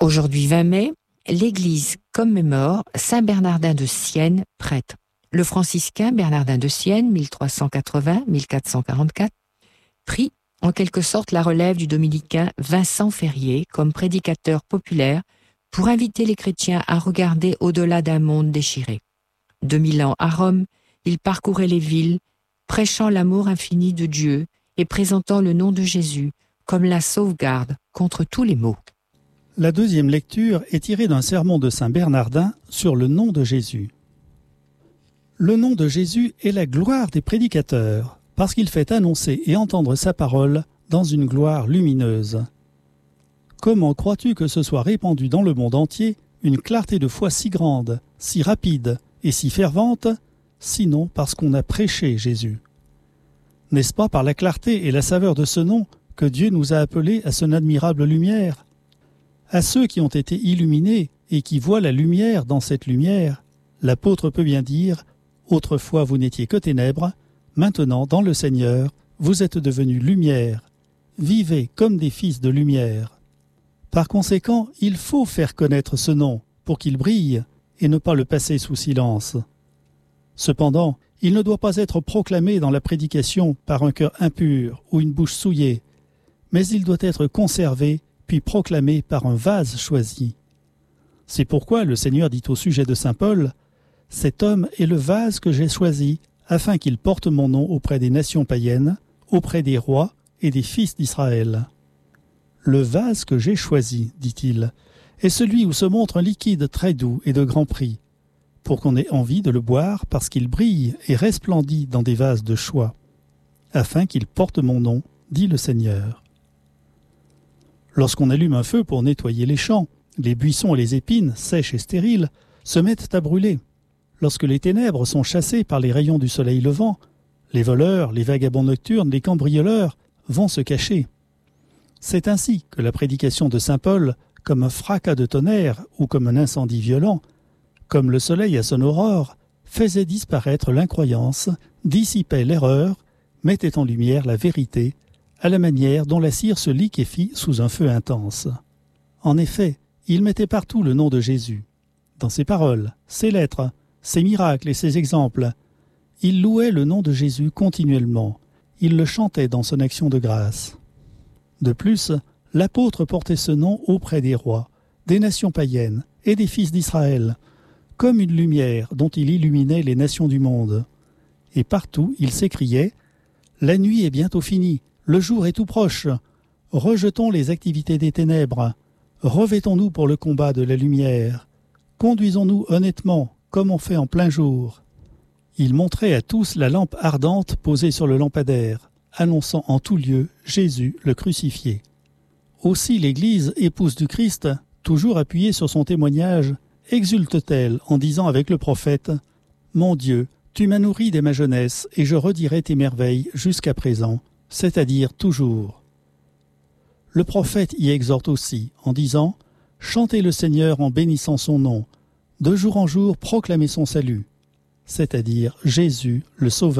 Aujourd'hui 20 mai, l'Église commémore Saint Bernardin de Sienne, prêtre. Le franciscain Bernardin de Sienne, 1380-1444, prit en quelque sorte la relève du dominicain Vincent Ferrier comme prédicateur populaire pour inviter les chrétiens à regarder au-delà d'un monde déchiré. De Milan à Rome, il parcourait les villes, prêchant l'amour infini de Dieu et présentant le nom de Jésus comme la sauvegarde contre tous les maux. La deuxième lecture est tirée d'un sermon de saint Bernardin sur le nom de Jésus. Le nom de Jésus est la gloire des prédicateurs, parce qu'il fait annoncer et entendre sa parole dans une gloire lumineuse. Comment crois-tu que se soit répandue dans le monde entier une clarté de foi si grande, si rapide et si fervente, sinon parce qu'on a prêché Jésus? N'est-ce pas par la clarté et la saveur de ce nom que Dieu nous a appelés à son admirable lumière? À ceux qui ont été illuminés et qui voient la lumière dans cette lumière, l'apôtre peut bien dire « Autrefois vous n'étiez que ténèbres, maintenant dans le Seigneur, vous êtes devenus lumière. Vivez comme des fils de lumière. » Par conséquent, il faut faire connaître ce nom pour qu'il brille et ne pas le passer sous silence. Cependant, il ne doit pas être proclamé dans la prédication par un cœur impur ou une bouche souillée, mais il doit être conservé puis proclamé par un vase choisi. C'est pourquoi le Seigneur dit au sujet de saint Paul « Cet homme est le vase que j'ai choisi, afin qu'il porte mon nom auprès des nations païennes, auprès des rois et des fils d'Israël. » Le vase que j'ai choisi, dit-il, est celui où se montre un liquide très doux et de grand prix, pour qu'on ait envie de le boire parce qu'il brille et resplendit dans des vases de choix, afin qu'il porte mon nom, dit le Seigneur. Lorsqu'on allume un feu pour nettoyer les champs, les buissons et les épines, sèches et stériles, se mettent à brûler. Lorsque les ténèbres sont chassées par les rayons du soleil levant, les voleurs, les vagabonds nocturnes, les cambrioleurs vont se cacher. C'est ainsi que la prédication de saint Paul, comme un fracas de tonnerre ou comme un incendie violent, comme le soleil à son aurore, faisait disparaître l'incroyance, dissipait l'erreur, mettait en lumière la vérité, à la manière dont la cire se liquéfie sous un feu intense. En effet, il mettait partout le nom de Jésus. Dans ses paroles, ses lettres, ses miracles et ses exemples, il louait le nom de Jésus continuellement. Il le chantait dans son action de grâce. De plus, l'apôtre portait ce nom auprès des rois, des nations païennes et des fils d'Israël, comme une lumière dont il illuminait les nations du monde. Et partout, il s'écriait « La nuit est bientôt finie, le jour est tout proche. Rejetons les activités des ténèbres. Revêtons-nous pour le combat de la lumière. Conduisons-nous honnêtement, comme on fait en plein jour. » Il montrait à tous la lampe ardente posée sur le lampadaire, annonçant en tout lieu Jésus le crucifié. Aussi l'Église, épouse du Christ, toujours appuyée sur son témoignage, exulte-t-elle en disant avec le prophète « Mon Dieu, tu m'as nourri dès ma jeunesse, et je redirai tes merveilles jusqu'à présent, c'est-à-dire toujours. » Le prophète y exhorte aussi en disant « Chantez le Seigneur en bénissant son nom, de jour en jour proclamez son salut, c'est-à-dire Jésus le Sauveur. »